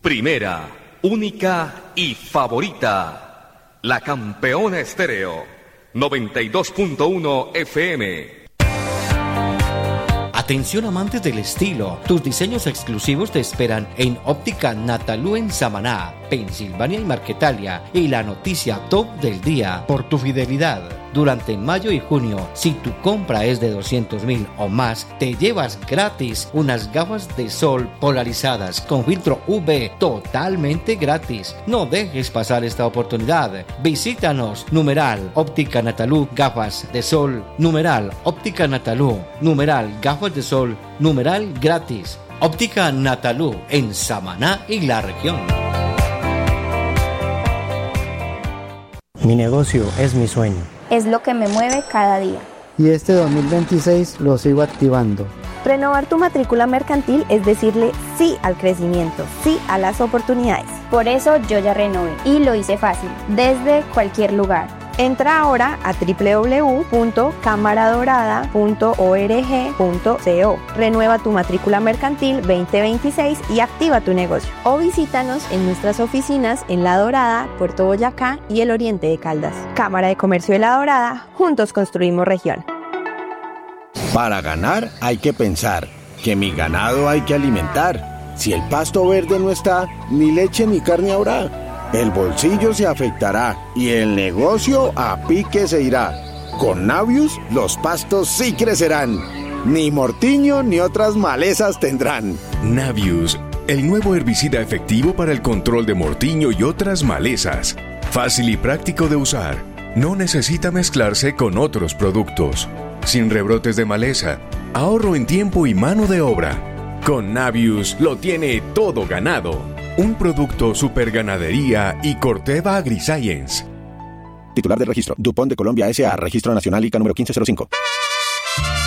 Primera, única y favorita. La Campeona Estéreo. 92.1 FM. Atención amantes del estilo, tus diseños exclusivos te esperan en Óptica Natalú en Samaná, Pensilvania y Marquetalia, y la noticia top del día por tu fidelidad. Durante mayo y junio, si tu compra es de 200,000 o más, te llevas gratis unas gafas de sol polarizadas con filtro UV totalmente gratis. No dejes pasar esta oportunidad. Visítanos, numeral Óptica Natalú, gafas de sol, numeral Óptica Natalú, numeral gafas de sol, numeral gratis. Óptica Natalú en Samaná y la región. Mi negocio es mi sueño. Es lo que me mueve cada día. Y este 2026 lo sigo activando. Renovar tu matrícula mercantil es decirle sí al crecimiento, sí a las oportunidades. Por eso yo ya renové y lo hice fácil, desde cualquier lugar. Entra ahora a www.camaradorada.org.co. Renueva tu matrícula mercantil 2026 y activa tu negocio. O visítanos en nuestras oficinas en La Dorada, Puerto Boyacá y el Oriente de Caldas. Cámara de Comercio de La Dorada, juntos construimos región. Para ganar hay que pensar, que mi ganado hay que alimentar. Si el pasto verde no está, ni leche ni carne habrá. El bolsillo se afectará y el negocio a pique se irá. Con Navius los pastos sí crecerán. Ni mortiño ni otras malezas tendrán. Navius, el nuevo herbicida efectivo para el control de mortiño y otras malezas. Fácil y práctico de usar. No necesita mezclarse con otros productos. Sin rebrotes de maleza. Ahorro en tiempo y mano de obra. Con Navius lo tiene todo ganado. Un producto Superganadería y Corteva AgriScience. Titular del registro: DuPont de Colombia S.A. Registro Nacional ICA número 1505.